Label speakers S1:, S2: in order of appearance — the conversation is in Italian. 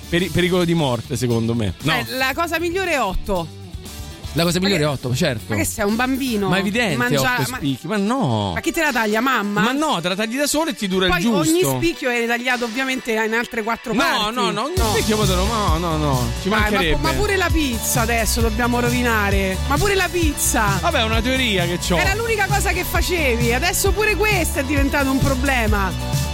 S1: pericolo di morte, secondo me. No.
S2: La cosa migliore è 8.
S1: La cosa migliore è 8, certo.
S2: Ma che sei, un bambino?
S1: Ma è evidente, 8 spicchi. Ma no.
S2: Ma chi te la taglia, mamma?
S1: Ma no, te la tagli da solo e ti dura
S2: poi
S1: il giusto.
S2: Ogni spicchio è tagliato ovviamente in altre 4 parti.
S1: No, ogni spicchio no. Ci mancherebbe.
S2: Ma pure la pizza adesso dobbiamo rovinare. Ma pure la pizza.
S1: Vabbè, è una teoria che c'ho.
S2: Era l'unica cosa che facevi. Adesso pure questo è diventato un problema.